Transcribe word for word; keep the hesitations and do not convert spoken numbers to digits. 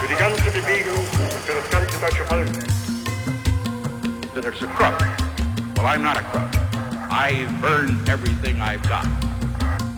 für die ganze Bewegung, für das ganze deutsche Volk. That it's a crook. Well, I'm not a crook. I've earned everything I've got.